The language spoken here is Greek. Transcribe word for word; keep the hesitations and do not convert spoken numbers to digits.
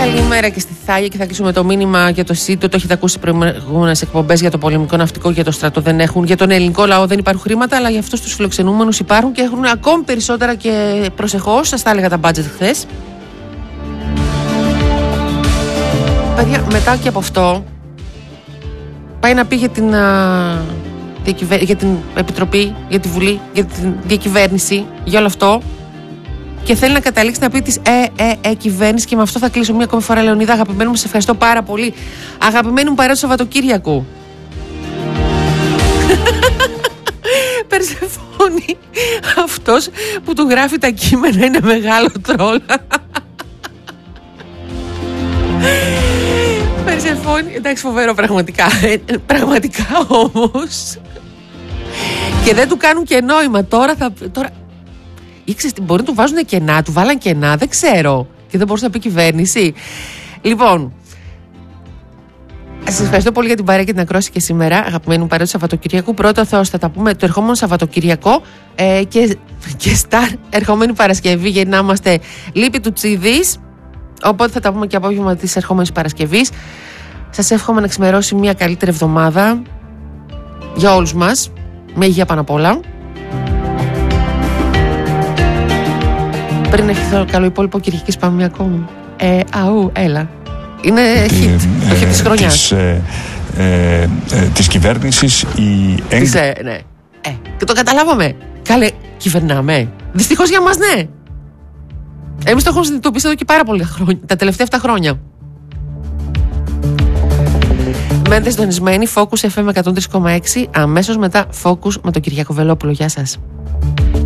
Καλημέρα και στη Θάγια, και θα κλείσουμε το μήνυμα για το ΣΥΤΟ. Το έχετε ακούσει προηγούμενες εκπομπές για το πολεμικό ναυτικό, για το στρατό δεν έχουν. Για τον ελληνικό λαό δεν υπάρχουν χρήματα, αλλά για αυτούς τους φιλοξενούμενους υπάρχουν και έχουν ακόμη περισσότερα και προσεχώς. Σας τα έλεγα τα budget χθες. Παιδιά, μετά και από αυτό, πάει να πει για την, α, διακυβε... για την Επιτροπή, για τη Βουλή, για την διακυβέρνηση, για όλο αυτό. Και θέλει να καταλήξει να πει της ε, ε, ε, κυβέρνηση. Και με αυτό θα κλείσω μία ακόμη φορά, Λεωνίδα. Αγαπημένη μου, σε ευχαριστώ πάρα πολύ. Αγαπημένη μου παρέα του Σαββατοκύριακου. Περσεφόνη, αυτός που του γράφει τα κείμενα είναι μεγάλο τρόλ. Περσεφόνη, εντάξει, φοβερό πραγματικά. Πραγματικά όμως. Και δεν του κάνουν και νόημα. Τώρα θα. Τώρα... Ήξερες, μπορεί να του βάζουν κενά, του βάλαν κενά, δεν ξέρω. Και δεν μπορούσε να πει κυβέρνηση. Λοιπόν, σας ευχαριστώ πολύ για την παρέα και την ακρόαση και σήμερα. Αγαπημένοι μου παρέα του Σαββατοκυριακού. Πρώτο Θεός, θα τα πούμε το ερχόμενο Σαββατοκυριακό ε, και, και σταρ ερχόμενη Παρασκευή, γιατί να είμαστε λύπη του Τσίδης. Οπότε θα τα πούμε και απόγευμα της ερχόμενης Παρασκευής. Σας εύχομαι να ξημερώσει μια καλύτερη εβδομάδα για όλους μας. Με υγεία πάνω απ' όλα. Πριν έχει το καλό υπόλοιπο Κυριακής, πάμε μια ακόμη. Ε, αού, έλα. Είναι hit, το hit της χρονιάς. Της, ε, ε, ε, της κυβέρνησης η της, ε, ναι. Ε, και το καταλάβαμε. Καλέ, κυβερνάμε. Δυστυχώς για μας, ναι. Εμείς το έχουμε συνειδητοποιήσει εδώ και πάρα πολλά χρόνια. Τα τελευταία αυτά χρόνια. Μένετε συντονισμένοι. Focus εφ εμ εκατόν τρία κόμμα έξι. Αμέσως μετά Focus με τον Κυριάκο Βελόπουλο. Γεια σας.